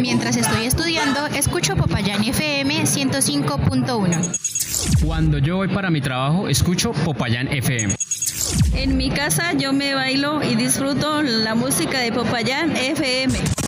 Mientras estoy estudiando, escucho Popayán FM 105.1. Cuando yo voy para mi trabajo, escucho Popayán FM. En mi casa yo me bailo y disfruto la música de Popayán FM.